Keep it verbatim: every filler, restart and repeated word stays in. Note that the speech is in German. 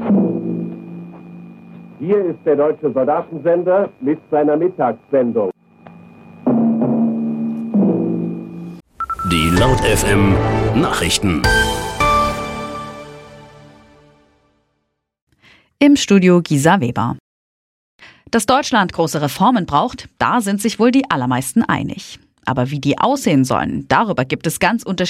Hier ist der Deutsche Soldatensender mit seiner Mittagssendung. Die Laut F M Nachrichten. Im Studio Gisa Weber. Dass Deutschland große Reformen braucht, da sind sich wohl die allermeisten einig. Aber wie die aussehen sollen, darüber gibt es ganz unterschiedliche